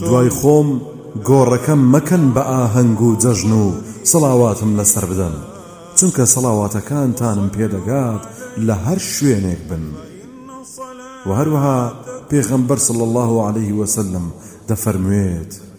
دوای خۆم گۆڕەکەم مەکەن بە ئاهەنگ و جەژن و سەڵاواتم لەسەر بدەن، چونکە سەڵاواتەکانتانم پێدەگات لە هەر شوێنێک بن. و هەروەها پێغەمبەر صلی الله عليه وسلم دەفەرموێت: